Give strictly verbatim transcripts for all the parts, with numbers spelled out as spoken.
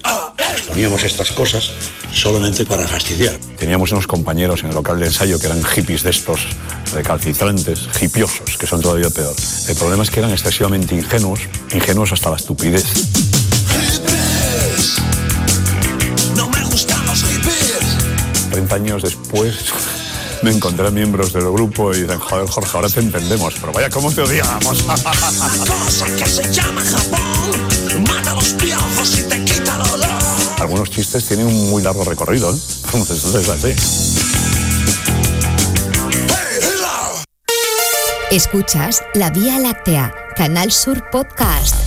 Poníamos estas cosas solamente para fastidiar. Teníamos unos compañeros en el local de ensayo que eran hippies de estos recalcitrantes, hipiosos, que son todavía peor. El problema es que eran excesivamente ingenuos, ingenuos hasta la estupidez. Hippies. No me gustan los hippies. treinta años después me encontré miembros del grupo y dicen, joder, Jorge, ahora te entendemos, pero vaya, ¿cómo te odiábamos? Cosa que se llama Japón, mata los piojos y te quita el olor. Algunos chistes tienen un muy largo recorrido, ¿eh? Entonces es así. Escuchas La Vía Láctea, Canal Sur Podcast.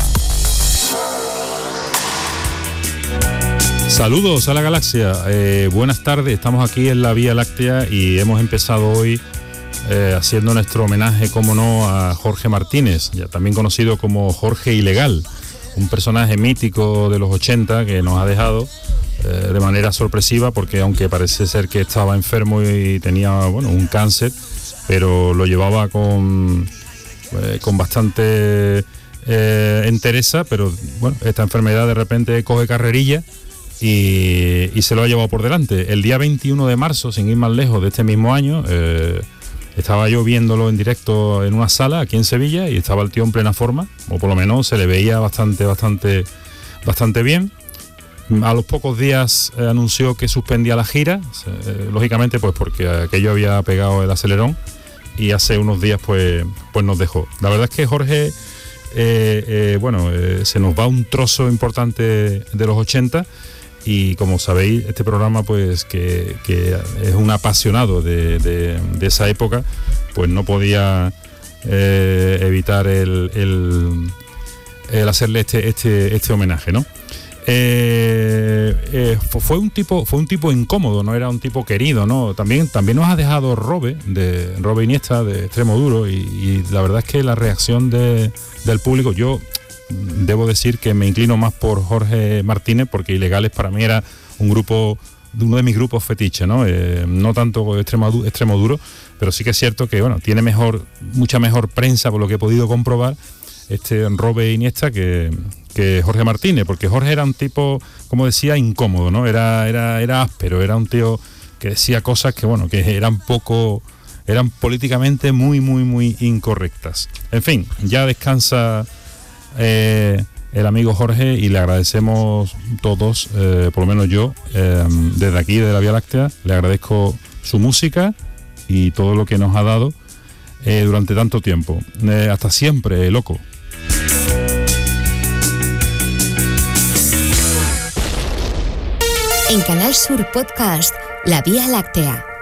Saludos a la galaxia, eh, buenas tardes, estamos aquí en La Vía Láctea y hemos empezado hoy eh, haciendo nuestro homenaje, como no, a Jorge Martínez, ya también conocido como Jorge Ilegal, un personaje mítico de los ochenta que nos ha dejado eh, de manera sorpresiva, porque aunque parece ser que estaba enfermo y tenía, bueno, un cáncer, pero lo llevaba con, eh, con bastante eh, entereza, pero bueno, esta enfermedad de repente coge carrerilla y, y se lo ha llevado por delante. El día veintiuno de marzo, sin ir más lejos, de este mismo año, eh, estaba yo viéndolo en directo en una sala aquí en Sevilla y estaba el tío en plena forma, o por lo menos se le veía bastante, bastante, bastante bien. A los pocos días eh, anunció que suspendía la gira, eh, lógicamente pues porque aquello había pegado el acelerón, y hace unos días pues, pues nos dejó. La verdad es que Jorge, eh, eh, bueno, eh, se nos va un trozo importante de los ochenta, y como sabéis, este programa pues que, que es un apasionado de, de, de esa época, pues no podía eh, evitar el, el, el hacerle este, este, este homenaje, ¿no? Eh, eh, fue un tipo fue un tipo incómodo, no era un tipo querido, ¿no? También también nos ha dejado Robe, de Robe Iniesta, de Extremo Duro, y, y la verdad es que la reacción de, del público, yo debo decir que me inclino más por Jorge Martínez, porque Ilegales para mí era un grupo, uno de mis grupos fetiche, ¿no? Eh, no tanto Extremo, Extremo Duro, pero sí que es cierto que, bueno, tiene mejor mucha mejor prensa, por lo que he podido comprobar, este Robe Iniesta que, que Jorge Martínez, porque Jorge era un tipo, como decía, incómodo, ¿no? Era, era, era áspero, era un tío que decía cosas que, bueno, que eran poco, eran políticamente muy, muy, muy incorrectas. En fin, ya descansa eh, el amigo Jorge y le agradecemos todos, eh, por lo menos yo, eh, desde aquí, de la Vía Láctea, le agradezco su música y todo lo que nos ha dado eh, durante tanto tiempo. Eh, hasta siempre, loco. En Canal Sur Podcast, La Vía Láctea.